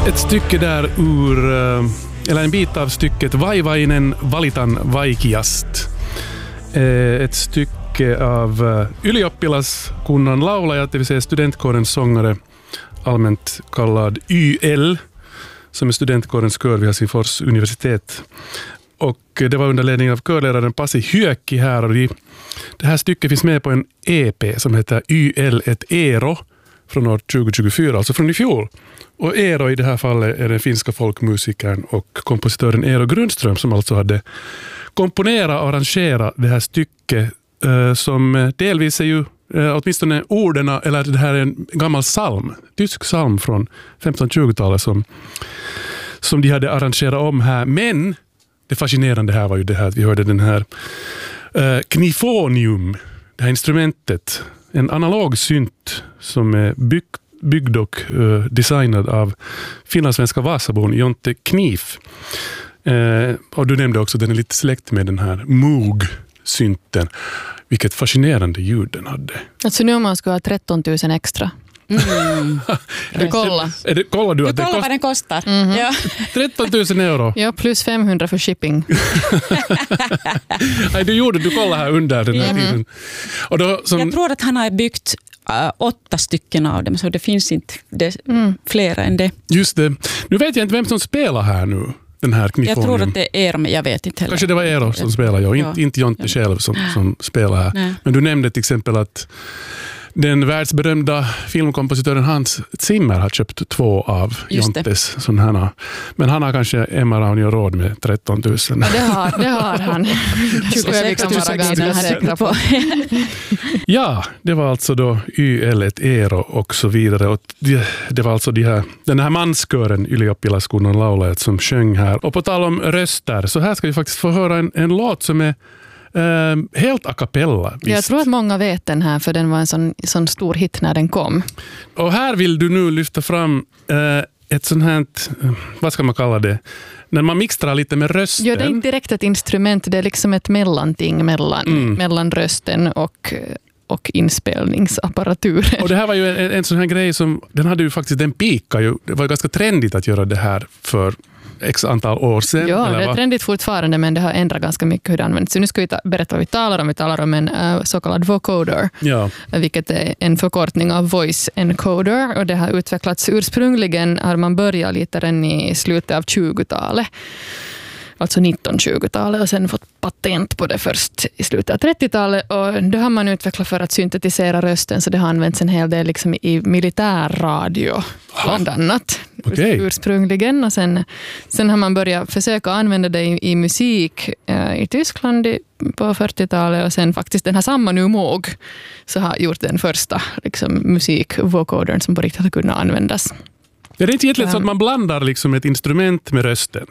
Ett stycke där ur, eller en bit av stycket Vaivainen valitan vaikeast. Ett stycke av Ylioppilaskunnan laulajat, det vill säga studentkårens sångare, allmänt kallad YL, som är studentkårens kör vid Helsingfors universitet. Och det var under ledning av körledaren Pasi Hyökki här, och det här stycket finns med på en EP som heter YL ett Eero från år 2024, alltså från i fjol. Och Eero i det här fallet är den finska folkmusikern och kompositören Eero Grundström som alltså hade komponerat och arrangerat det här stycket som delvis är ju åtminstone orden, eller det här är en gammal psalm, tysk psalm från 1520-talet som de hade arrangerat om här. Men det fascinerande här var ju det här att vi hörde den här knifonium, det här instrumentet, en analog synt som är byggd och designad av finlandssvenska Vasabon Jonte Knif. Och du nämnde också att den är lite släkt med den här Moog-synten. Vilket fascinerande ljud den hade. Alltså nu om man ska ha 13 000 extra. Du kollar. Kollar du att vad den kostar. Mm-hmm. Ja. 13 000 euro. Ja, plus 500 för shipping. Nej, du kollar här under den här tiden. Och då, Jag tror att han har byggt 8 stycken av dem, så det finns inte flera än det. Just det. Nu vet jag inte vem som spelar här nu. Den här knifonium. Jag tror att det är Eero, men jag vet inte heller. Kanske det var Eero som spelar, inte Jonte själv som spelar här. Nej. Men du nämnde till exempel att den världsberömda filmkompositören Hans Zimmer har köpt 2 av Jontes. Men han har kanske Emma Raunio råd med 13 000. Ja, det har han. 26 000 ganska säkra på. Ja, det var alltså då YL ett Eero och så vidare. Och det var alltså den här manskören Ylioppilaskunnan laulajat som sjöng här. Och på tal om röster, så här ska vi faktiskt få höra en låt som är helt a cappella. Visst. Jag tror att många vet den här, för den var en sån stor hit när den kom. Och här vill du nu lyfta fram ett sånt här, vad ska man kalla det? När man mixtrar lite med rösten. Ja, det är inte direkt ett instrument, det är liksom ett mellanting mellan rösten och inspelningsapparaturen. Och det här var ju en sån här grej som, den hade ju faktiskt, den pika ju, det var ganska trendigt att göra det här för x antal år sedan. Ja, det är trendigt fortfarande, men det har ändrat ganska mycket hur det används. Så nu ska vi berätta vad vi talar om. Vi talar om en så kallad vocoder, vilket är en förkortning av voice encoder. Och det har utvecklats ursprungligen, har man börjat lite redan i slutet av 20-talet. Alltså 1920-talet, och sen fått patent på det först i slutet av 30-talet. Och det har man utvecklat för att syntetisera rösten, så det har använts en hel del liksom i militärradio bland annat. Ursprungligen. Och sen har man börjat försöka använda det i musik i Tyskland på 40-talet, och sen faktiskt den här samma nu Moog så har gjort den första liksom, musikvocodern som på riktigt har kunnat användas. Det är inte egentligen så att man blandar liksom ett instrument med rösten?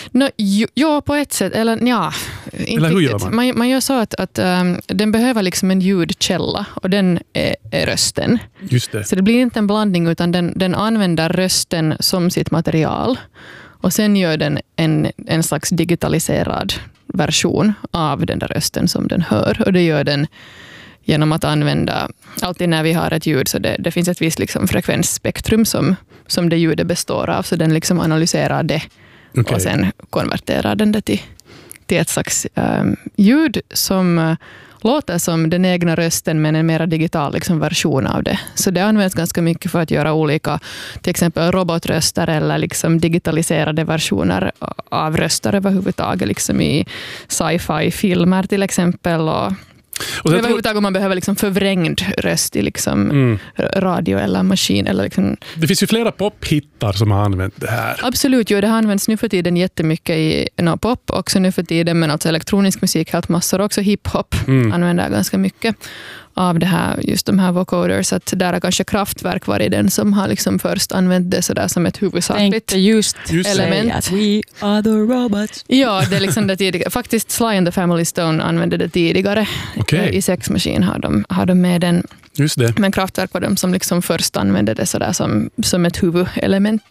Ja, på ett sätt. Eller hur gör man? Man gör så att den behöver liksom en ljudkälla, och den är rösten. Just det. Så det blir inte en blandning, utan den använder rösten som sitt material. Och sen gör den en slags digitaliserad version av den där rösten som den hör. Och det gör den genom att använda, alltid när vi har ett ljud, så det finns ett visst liksom frekvensspektrum som det ljudet består av, så den liksom analyserar det och sen konverterar den det till ett slags ljud som låter som den egna rösten, men en mer digital liksom version av det. Så det används ganska mycket för att göra olika, till exempel robotröster eller liksom digitaliserade versioner av röster överhuvudtaget, liksom i sci-fi-filmer till exempel, och överhuvudtaget om man behöver liksom förvrängd röst i liksom radio eller maskin. Eller liksom. Det finns ju flera pophittar som har använt det här. Absolut, det har använts nu för tiden jättemycket i pop också nu för tiden, men alltså elektronisk musik helt massor, också hiphop använder ganska mycket av det här, just de här vocoders, att där har kanske Kraftwerk varit den som har liksom först använt det sådär som ett huvudsakligt element. We are the robots. Ja, det är liksom det tidigare. Faktiskt Sly and the Family Stone använde det tidigare. I Sex Machine har de med den. Just det. Men Kraftwerk var de som liksom först använde det sådär som ett huvudelement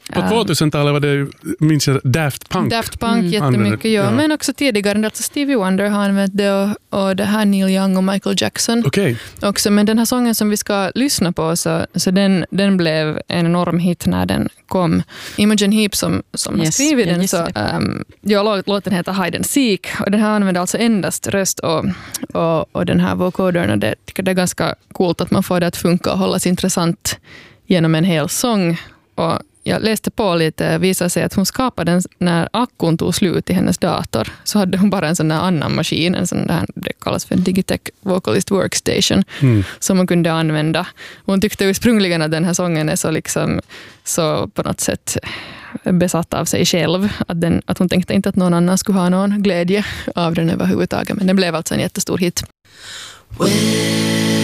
På 2000-talet var det, minns jag, Daft Punk. Daft Punk jättemycket, ja. Men också tidigare, alltså Stevie Wonder har använt det och det här Neil Young och Michael Jackson. Okej. Också, men den här sången som vi ska lyssna på, så den blev en enorm hit när den kom. Imogen Heap som har skrivit den, så låten heter Hide and Seek, och den här använder alltså endast röst och den här vocodern, och det tycker jag är ganska coolt att man får det att funka och hållas intressant genom en hel sång. Och jag läste på lite, visade sig att hon skapade den när akkun tog slut i hennes dator. Så hade hon bara en sån där annan maskin, en sån där, det kallas för Digitech Vocalist Workstation, som hon kunde använda. Hon tyckte ursprungligen att den här sången är så på något sätt besatt av sig själv, att hon tänkte inte att någon annan skulle ha någon glädje av den överhuvudtaget. Men den blev alltså en jättestor hit.